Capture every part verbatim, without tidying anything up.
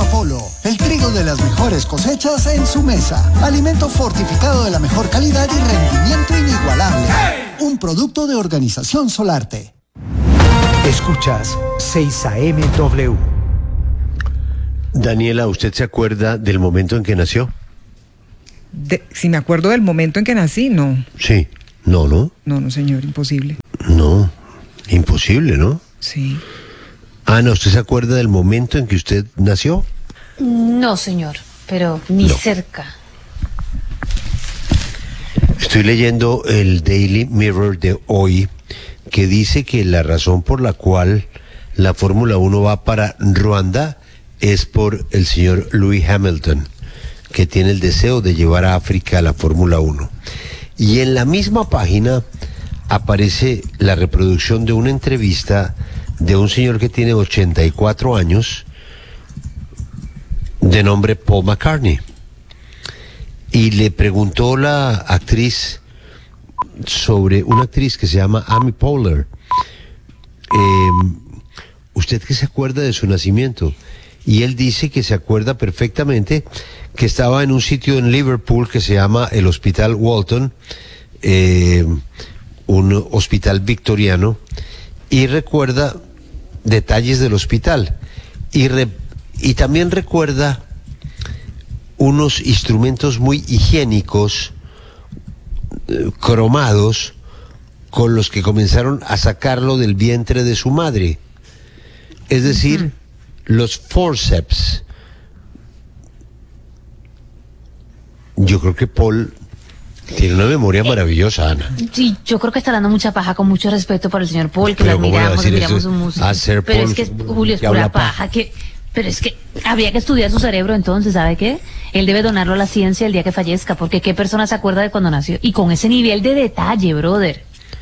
Apolo, el trigo de las mejores cosechas en su mesa. Alimento fortificado de la mejor calidad y rendimiento inigualable. Un producto de Organización Solarte. Escuchas seis A M W. Daniela, ¿usted se acuerda del momento en que nació? De, si me acuerdo del momento en que nací, no. Sí. No, ¿no? No, no, señor, imposible. No, imposible, ¿no? Sí. Ana, ¿usted se acuerda del momento en que usted nació? No, señor, pero ni No. cerca. Estoy leyendo el Daily Mirror de hoy, que dice que la razón por la cual la Fórmula uno va para Ruanda es por el señor Lewis Hamilton, que tiene el deseo de llevar a África a la Fórmula uno. Y en la misma página aparece la reproducción de una entrevista de un señor que tiene ochenta y cuatro años, de nombre Paul McCartney. Y le preguntó la actriz sobre una actriz que se llama Amy Poehler, eh, ¿usted qué se acuerda de su nacimiento? Y él dice que se acuerda perfectamente que estaba en un sitio en Liverpool que se llama el Hospital Walton, eh, un hospital victoriano, y recuerda detalles del hospital. Y, re, y también recuerda unos instrumentos muy higiénicos, eh, cromados, con los que comenzaron a sacarlo del vientre de su madre. Es decir, uh-huh. los forceps. Yo creo que Paul tiene una memoria eh, maravillosa, Ana. Sí, yo creo que está dando mucha paja, con mucho respeto para el señor Paul, que pero lo admiramos, admiramos su música. Pero Paul, es que es, Julio, es pura paja, paja. Que, pero es que habría que estudiar su cerebro entonces, ¿sabe qué? Él debe donarlo a la ciencia el día que fallezca, porque qué persona se acuerda de cuando nació. Y con ese nivel de detalle, brother.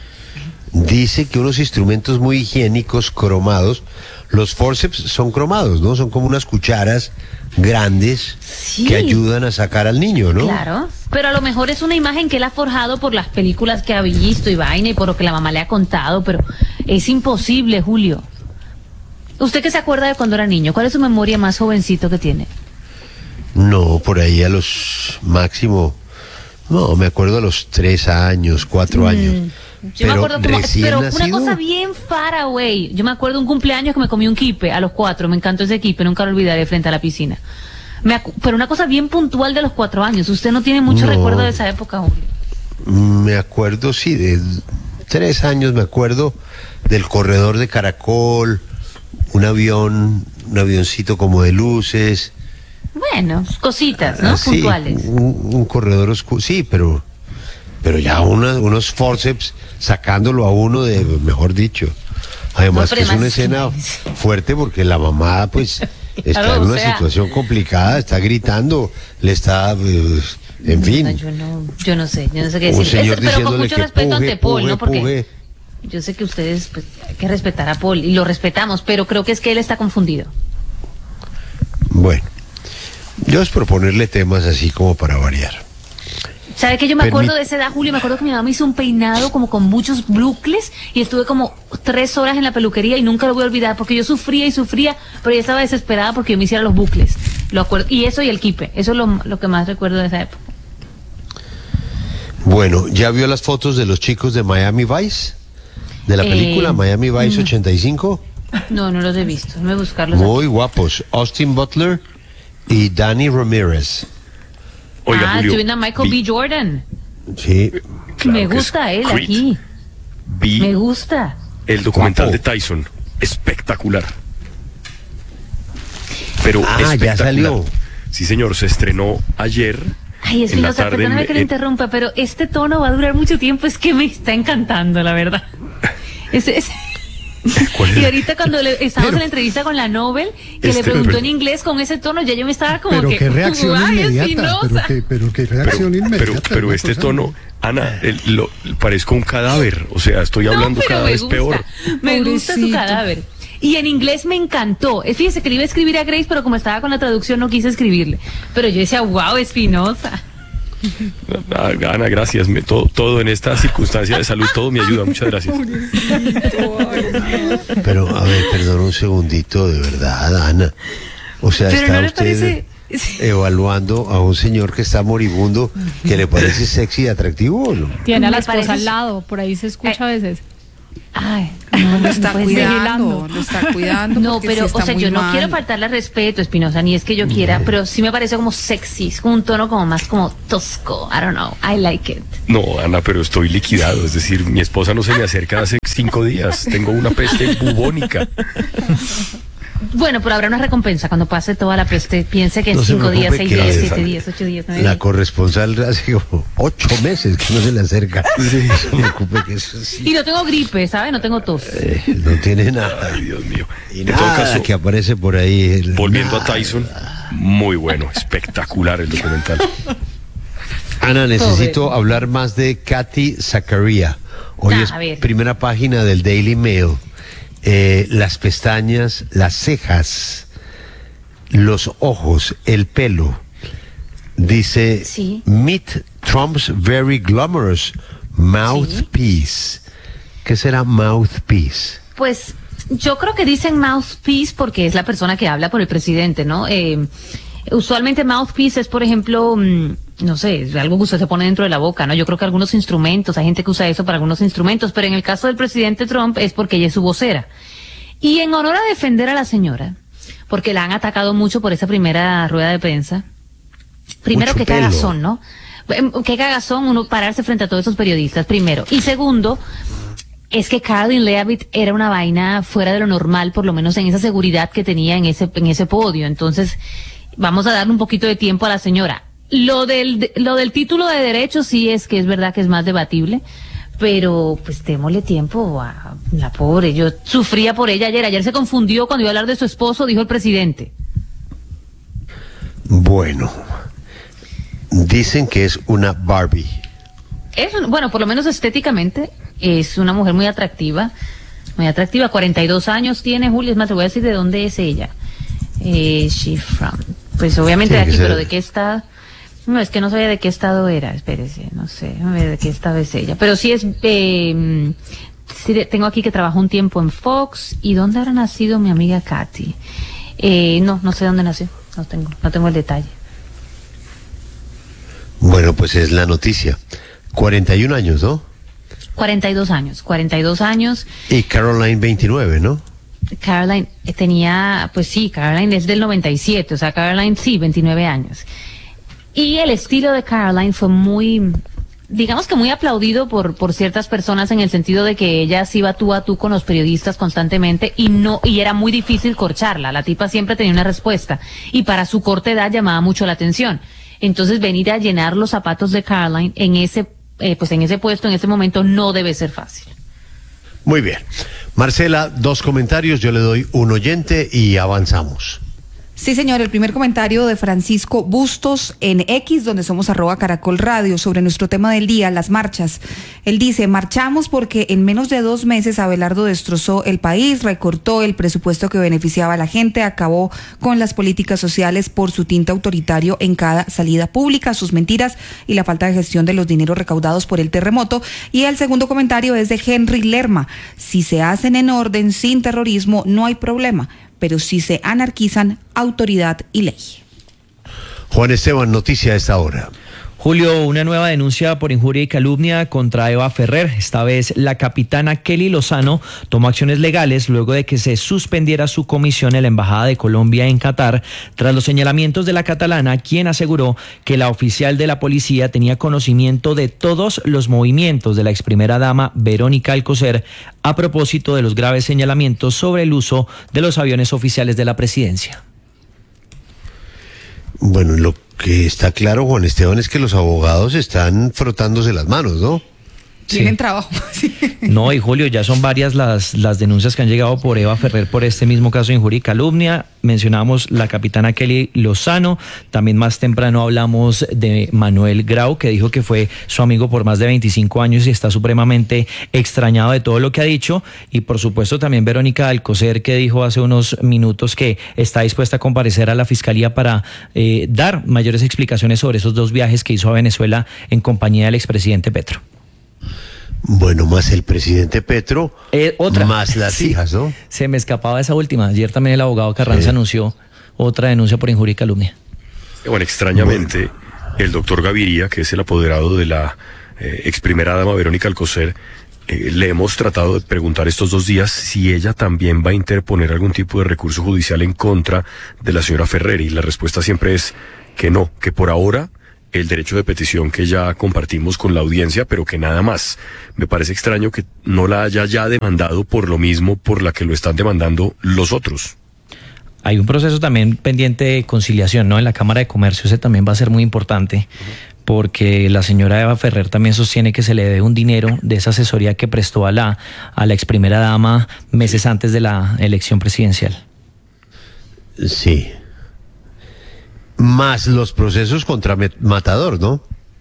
Dice que unos instrumentos muy higiénicos, cromados, los forceps son cromados, ¿no? Son como unas cucharas grandes, sí, que ayudan a sacar al niño, ¿no? Claro, pero a lo mejor es una imagen que él ha forjado por las películas que ha visto y vaina y por lo que la mamá le ha contado, pero es imposible, Julio. ¿Usted qué se acuerda de cuando era niño? ¿Cuál es su memoria más jovencito que tiene? No, por ahí a los máximo, no, me acuerdo a los tres años, cuatro mm. años. Yo pero me acuerdo como, pero nacido, una cosa bien far away. Yo me acuerdo un cumpleaños que me comí un quipe a los cuatro, me encantó ese quipe, nunca lo olvidaré, frente a la piscina. Me acu- pero una cosa bien puntual de los cuatro años. Usted no tiene mucho no, recuerdo de esa época, Julio. Me acuerdo, sí, de tres años me acuerdo del corredor de Caracol, un avión, un avioncito como de luces. Bueno, cositas, ¿no? Ah, sí, puntuales. Un, un corredor oscuro, sí, pero... pero ya una, unos forceps sacándolo a uno de, mejor dicho. Además no, que es una escena fuerte porque la mamá pues está claro, en una o sea, situación complicada, está gritando, le está, eh, en fin. No, yo, no, yo no sé, yo no sé qué un decir. Señor es, pero con mucho respeto puje, ante Paul, puje, ¿no? Porque puje. Yo sé que ustedes, pues, hay que respetar a Paul y lo respetamos, pero creo que es que él está confundido. Bueno, yo es proponerle temas así como para variar. ¿Sabe que yo me Permit- acuerdo de esa edad, Julio? Me acuerdo que mi mamá me hizo un peinado como con muchos bucles y estuve como tres horas en la peluquería y nunca lo voy a olvidar porque yo sufría y sufría, pero yo estaba desesperada porque yo me hiciera los bucles. Lo acuerdo. Y eso y el quipe, eso es lo, lo que más recuerdo de esa época. Bueno, ¿ya vio las fotos de los chicos de Miami Vice? De la película eh, Miami Vice mm. ochenta y cinco. No, no los he visto, no voy a buscarlos. Muy aquí. guapos, Austin Butler y Danny Ramirez. Oiga, ah, estoy viendo a Michael vi, B. Jordan. Sí. Claro me gusta él Creed. Aquí. Vi me gusta. El documental Guapo. de Tyson. Espectacular. Pero ah, espectacular. Ya salió. Sí, señor, se estrenó ayer. Ay, Espinosa, perdóname en, que le en... interrumpa, pero este tono va a durar mucho tiempo, es que me está encantando, la verdad. Es, es... Y ahorita cuando le, estábamos pero, en la entrevista con la Nobel, que este, le preguntó pero, en inglés con ese tono, ya yo me estaba como pero que... Qué reacción inmediata, pero qué, pero qué reacción pero, inmediata. Pero, pero este tono, Ana, el, lo, parezco un cadáver, o sea, estoy hablando no, cada vez gusta, peor. Me Pobrecito. gusta su cadáver. Y en inglés me encantó. Fíjese que le iba a escribir a Grace, pero como estaba con la traducción no quise escribirle. Pero yo decía, wow, Espinosa. Ana, gracias. Me, todo, todo en esta circunstancia de salud, todo me ayuda. Muchas gracias. Pero, a ver, perdón un segundito, de verdad, Ana. O sea, Pero está no le usted parece... evaluando a un señor que está moribundo, que le parece sexy y atractivo, ¿o no? Tiene a la Me esposa parece- al lado, por ahí se escucha a veces. Ay, No lo está pues, cuidando, vigilando. lo está cuidando. No, porque pero, sí está o sea, muy yo no mal. quiero faltarle al respeto, Espinosa, ni es que yo quiera, pero sí me parece como sexy, es como un tono como más como tosco, I don't know, I like it. No, Ana, pero estoy liquidado. Es decir, mi esposa no se me acerca hace cinco días. Tengo una peste bubónica. Bueno, pero habrá una recompensa cuando pase toda la peste, piense que en No se cinco días, preocupe seis que días, es- siete días, ocho días, nueve La días. corresponsal hace como ocho meses que no se le acerca. No se preocupe que eso sí. Y no tengo gripe, ¿sabe? No tengo tos. Eh, no tiene nada. Ay, Dios mío. Y En todo nada caso, que aparece por ahí. el- volviendo a nada. Tyson, muy bueno, espectacular el documental. Ana, necesito hablar más de Katy Zacaria. Hoy Ah, es a ver. primera página del Daily Mail. Eh, las pestañas, las cejas, los ojos, el pelo. Dice, Sí. meet Trump's very glamorous mouthpiece. ¿Qué será mouthpiece? Pues yo creo que dicen mouthpiece porque es la persona que habla por el presidente, ¿no? Eh, usualmente mouthpiece es, por ejemplo, mm, no sé, es algo que usted se pone dentro de la boca, ¿no? Yo creo que algunos instrumentos, hay gente que usa eso para algunos instrumentos, pero en el caso del presidente Trump es porque ella es su vocera. Y en honor a defender a la señora, porque la han atacado mucho por esa primera rueda de prensa, primero Mucho que pelo. cagazón, ¿no? Em, Qué cagazón uno pararse frente a todos esos periodistas, primero. Y segundo, es que Caroline Leavitt era una vaina fuera de lo normal, por lo menos en esa seguridad que tenía en ese, en ese podio. Entonces, vamos a darle un poquito de tiempo a la señora. Lo del, lo del título de derecho sí es que es verdad que es más debatible, pero pues démosle tiempo a la pobre. Yo sufría por ella ayer. Ayer se confundió cuando iba a hablar de su esposo, dijo el presidente. Bueno, dicen que es una Barbie. Es, un- bueno, por lo menos estéticamente, es una mujer muy atractiva, muy atractiva, cuarenta y dos años tiene, Julio, es más, te voy a decir de dónde es ella. Eh, she from, pues obviamente de Tiene que aquí, ser- pero de qué está, no, es que no sabía de qué estado era, espérese, no sé, a ver de qué estado es ella, pero sí es, eh, sí, de- tengo aquí que trabajó un tiempo en Fox, ¿y dónde habrá nacido mi amiga Katy? Eh, no, no sé dónde nació, no tengo, no tengo el detalle. Bueno, pues es la noticia. cuarenta y un años, ¿no? cuarenta y dos años, cuarenta y dos años. Y Caroline veintinueve, ¿no? Caroline eh, tenía, pues sí, Caroline es del noventa y siete, o sea, Caroline sí, veintinueve años. Y el estilo de Caroline fue muy, digamos que muy aplaudido por, por ciertas personas en el sentido de que ella se iba tú a tú con los periodistas constantemente y no, y era muy difícil corcharla. La tipa siempre tenía una respuesta y para su corta edad llamaba mucho la atención. Entonces venir a llenar los zapatos de Caroline en ese, eh, pues en ese puesto, en ese momento, no debe ser fácil. Muy bien. Marcela, dos comentarios, yo le doy un oyente y avanzamos. Sí, señor, el primer comentario de Francisco Bustos en X, donde somos arroba Caracol Radio, sobre nuestro tema del día, las marchas. Él dice, marchamos porque en menos de dos meses Abelardo destrozó el país, recortó el presupuesto que beneficiaba a la gente, acabó con las políticas sociales por su tinte autoritario en cada salida pública, sus mentiras y la falta de gestión de los dineros recaudados por el terremoto. Y el segundo comentario es de Henry Lerma, si se hacen en orden, sin terrorismo, no hay problema, pero si se anarquizan, autoridad y ley. Juan Esteban, noticia a esta hora. Julio, una nueva denuncia por injuria y calumnia contra Eva Ferrer. Esta vez la capitana Kelly Lozano tomó acciones legales luego de que se suspendiera su comisión en la Embajada de Colombia en Qatar tras los señalamientos de la catalana, quien aseguró que la oficial de la policía tenía conocimiento de todos los movimientos de la ex primera dama Verónica Alcocer a propósito de los graves señalamientos sobre el uso de los aviones oficiales de la presidencia. Bueno, lo que está claro, Juan Esteban, es que los abogados están frotándose las manos, ¿no? Tienen trabajo. No, y Julio, ya son varias las, las denuncias que han llegado por Eva Ferrer por este mismo caso de injuria y calumnia. Mencionamos la capitana Kelly Lozano, también más temprano hablamos de Manuel Grau, que dijo que fue su amigo por más de veinticinco años y está supremamente extrañado de todo lo que ha dicho. Y por supuesto también Verónica Alcocer, que dijo hace unos minutos que está dispuesta a comparecer a la fiscalía para eh, dar mayores explicaciones sobre esos dos viajes que hizo a Venezuela en compañía del expresidente Petro. Bueno, más el presidente Petro, Eh, otra. más las Sí, hijas, ¿no? Se me escapaba esa última. Ayer también el abogado Carranza Sí. anunció otra denuncia por injuria y calumnia. Bueno, extrañamente, el doctor Gaviria, que es el apoderado de la eh, ex primera dama Verónica Alcocer, eh, le hemos tratado de preguntar estos dos días si ella también va a interponer algún tipo de recurso judicial en contra de la señora Ferrer, y la respuesta siempre es que no, que por ahora el derecho de petición que ya compartimos con la audiencia, pero que nada más. Me parece extraño que no la haya ya demandado por lo mismo por la que lo están demandando los otros. Hay un proceso también pendiente de conciliación, ¿no? En la Cámara de Comercio ese también va a ser muy importante, porque la señora Eva Ferrer también sostiene que se le debe un dinero de esa asesoría que prestó a la, a la ex primera dama meses antes de la elección presidencial. Sí. Más los procesos contra Matador, ¿no?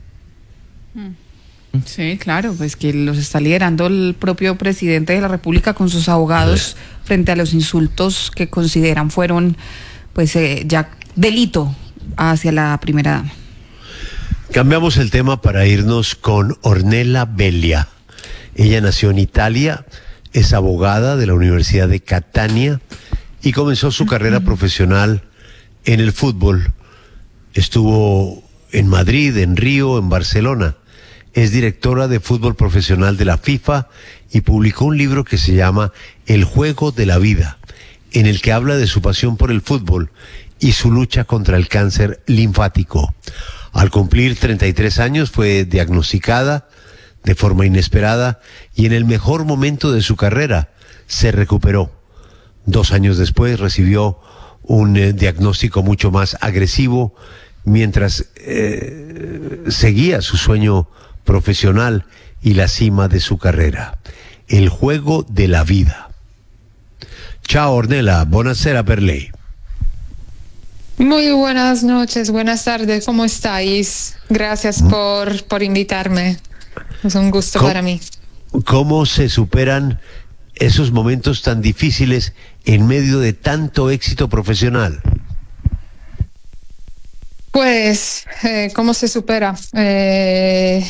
Sí, claro, pues que los está liderando el propio presidente de la República con sus abogados frente a los insultos que consideran fueron, pues, eh, ya delito hacia la primera dama. Cambiamos el tema para irnos con Ornella Velia. Ella nació en Italia, es abogada de la Universidad de Catania y comenzó su carrera profesional en el fútbol. Estuvo en Madrid, en Río, en Barcelona. Es directora de fútbol profesional de la FIFA y publicó un libro que se llama El juego de la vida, en el que habla de su pasión por el fútbol y su lucha contra el cáncer linfático. Al cumplir treinta y tres años fue diagnosticada de forma inesperada y en el mejor momento de su carrera se recuperó. Dos años después recibió un eh, diagnóstico mucho más agresivo mientras eh, seguía su sueño profesional y la cima de su carrera. El juego de la vida. Ciao Ornella, buonasera per lei. Muy buenas noches, buenas tardes, ¿cómo estáis? Gracias por, por invitarme. Es un gusto ¿Cómo, para mí. ¿Cómo se superan esos momentos tan difíciles en medio de tanto éxito profesional? Pues, eh, ¿cómo se supera? Eh,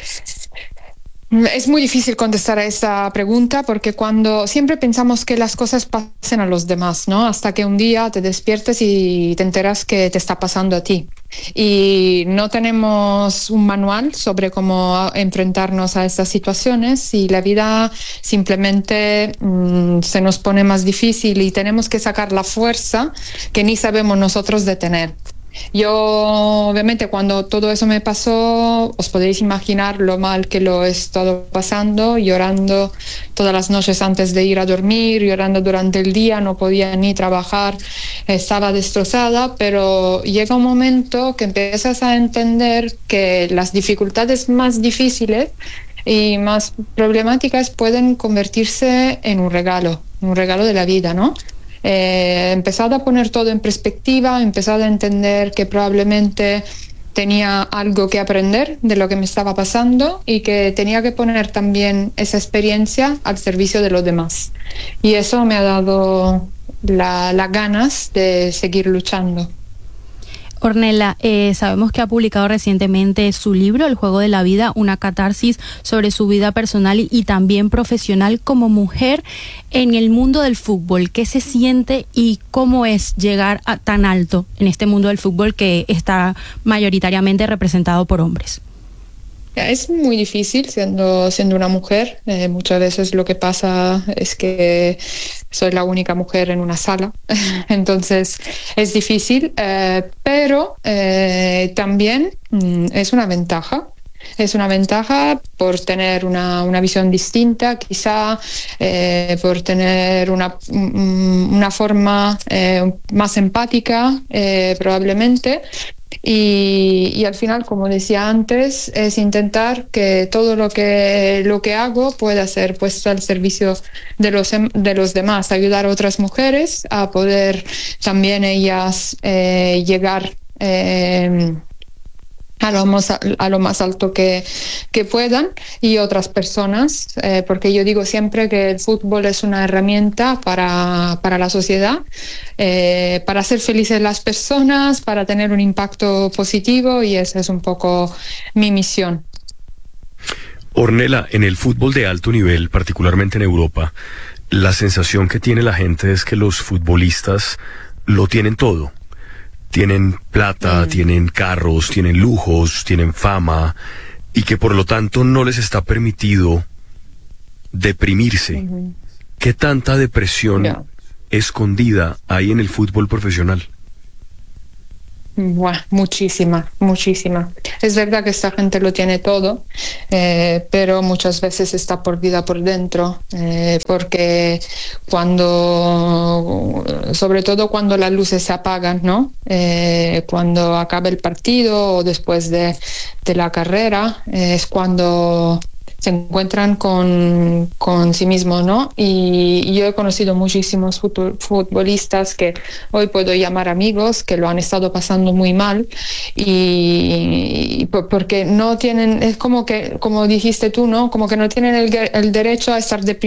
es muy difícil contestar a esta pregunta porque cuando siempre pensamos que las cosas pasen a los demás, ¿no? Hasta que un día te despiertes y te enteras que te está pasando a ti. Y no tenemos un manual sobre cómo enfrentarnos a estas situaciones y la vida simplemente mmm, se nos pone más difícil y tenemos que sacar la fuerza que ni sabemos nosotros de tener. Yo, obviamente, cuando todo eso me pasó, os podéis imaginar lo mal que lo he estado pasando, llorando todas las noches antes de ir a dormir, llorando durante el día, no podía ni trabajar, estaba destrozada, pero llega un momento que empiezas a entender que las dificultades más difíciles y más problemáticas pueden convertirse en un regalo, un regalo de la vida, ¿no? He empezado a poner todo en perspectiva, he empezado a entender que probablemente tenía algo que aprender de lo que me estaba pasando y que tenía que poner también esa experiencia al servicio de los demás. Y eso me ha dado la, las ganas de seguir luchando. Ornella, eh, sabemos que ha publicado recientemente su libro, El juego de la vida, una catarsis sobre su vida personal y, y también profesional como mujer en el mundo del fútbol. ¿Qué se siente y cómo es llegar a tan alto en este mundo del fútbol que está mayoritariamente representado por hombres? Es muy difícil siendo, siendo una mujer. Eh, muchas veces lo que pasa es que soy la única mujer en una sala, entonces es difícil, eh, pero eh, también mm, es una ventaja. Es una ventaja por tener una, una visión distinta, quizá eh, por tener una, una forma eh, más empática, eh, probablemente. Y, y al final, como decía antes, es intentar que todo lo que lo que hago pueda ser puesto al servicio de los de los demás, ayudar a otras mujeres a poder también ellas eh, llegar eh, a lo más, a lo más alto que, que puedan, y otras personas, eh, porque yo digo siempre que el fútbol es una herramienta para, para la sociedad, eh, para hacer felices las personas, para tener un impacto positivo, y esa es un poco mi misión. Ornella, en el fútbol de alto nivel, particularmente en Europa, la sensación que tiene la gente es que los futbolistas lo tienen todo. Tienen plata, mm. tienen carros, tienen lujos, tienen fama, y que por lo tanto no les está permitido deprimirse. Mm-hmm. ¿Qué tanta depresión yeah. escondida hay en el fútbol profesional? Buah, muchísima, muchísima. Es verdad que esta gente lo tiene todo, eh, pero muchas veces está perdida por dentro, eh, porque cuando, sobre todo cuando las luces se apagan, ¿no? Eh, cuando acaba el partido o después de, de la carrera, eh, es cuando se encuentran con, con sí mismos, ¿no? Y, y yo he conocido muchísimos futbolistas que hoy puedo llamar amigos, que lo han estado pasando muy mal, y, y porque no tienen, es como que, como dijiste tú, ¿no? Como que no tienen el, el derecho a estar deprimidos